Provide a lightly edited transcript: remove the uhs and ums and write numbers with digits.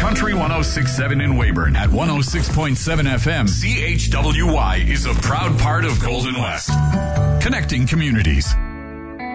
Country 106.7 in Weyburn at 106.7 FM. CHWY is a proud part of Golden West. Connecting communities.